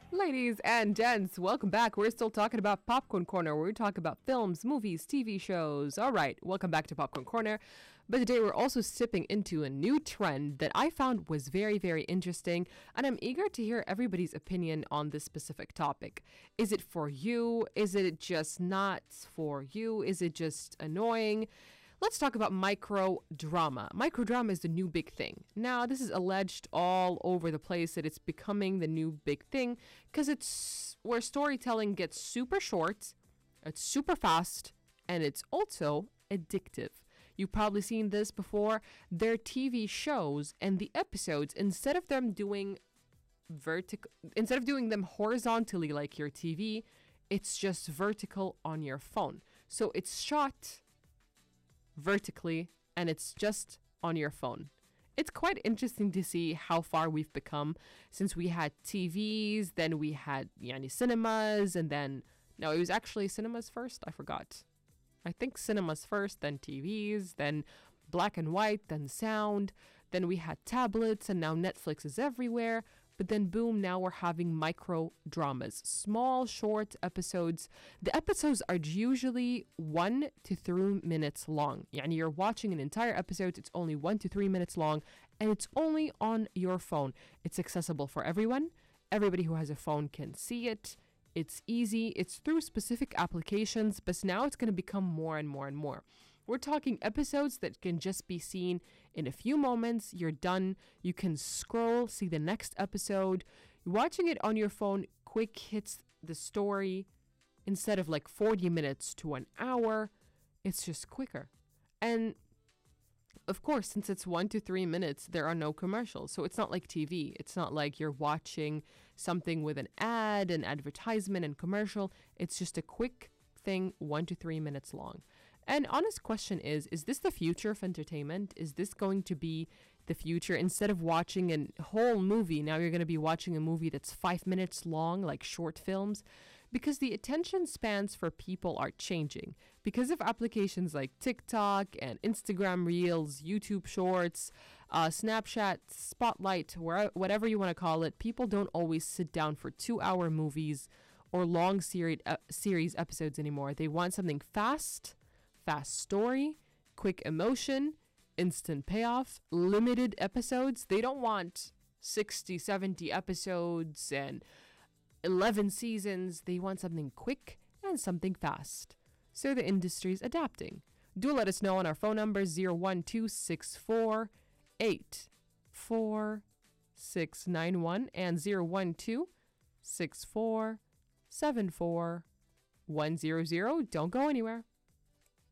Ladies and gents, welcome back. We're still talking about Popcorn Corner, where we talk about films, movies, TV shows. All right, welcome back to Popcorn Corner. But today we're also sipping into a new trend that I found was very, very interesting, and I'm eager to hear everybody's opinion on this specific topic. Is it for you? Is it just not for you? Is it just annoying? Let's talk about microdrama. Microdrama is the new big thing. Now, this is alleged all over the place that it's becoming the new big thing because it's where storytelling gets super short, it's super fast, and it's also addictive. You've probably seen this before. They're TV shows and the episodes, instead of them doing them horizontally like your TV, it's just vertical on your phone. So it's shot vertically and it's just on your phone. It's quite interesting to see how far we've become since we had TVs, then we had cinemas, and then no, it was actually cinemas first. I forgot. I think cinemas first, then TVs, then black and white, then sound, then we had tablets, and now Netflix is everywhere. But then boom, now we're having micro dramas, small, short episodes. The episodes are usually 1 to 3 minutes long. Yani you're watching an entire episode, it's only 1 to 3 minutes long, and it's only on your phone. It's accessible for everyone. Everybody who has a phone can see it. It's easy. It's through specific applications, but now it's going to become more and more and more. We're talking episodes that can just be seen in a few moments. You're done. You can scroll, see the next episode. Watching it on your phone quick hits the story instead of like 40 minutes to an hour. It's just quicker. And of course, since it's 1 to 3 minutes, there are no commercials. So it's not like TV. It's not like you're watching something with an ad, an advertisement, and commercial. It's just a quick thing, 1 to 3 minutes long. And honest question is this the future of entertainment? Is this going to be the future? Instead of watching a whole movie, now you're going to be watching a movie that's 5 minutes long, like short films, because the attention spans for people are changing. Because of applications like TikTok and Instagram Reels, YouTube Shorts, Snapchat, Spotlight, whatever you want to call it, people don't always sit down for 2-hour movies or long series episodes anymore. They want something fast story, quick emotion, instant payoff, limited episodes. They don't want 60, 70 episodes and 11 seasons. They want something quick and something fast. So the industry's adapting. Do let us know on our phone number 01264846691 and 01264744100. Don't go anywhere.